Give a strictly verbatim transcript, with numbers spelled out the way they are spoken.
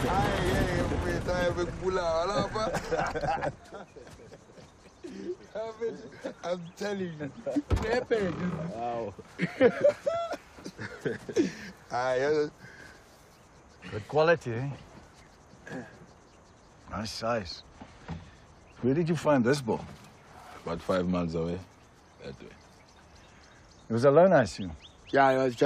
I'm telling you. Wow. Good quality, eh? Nice size. Where did you find this bull? About five miles away. That way. It was alone, I assume. Yeah, I was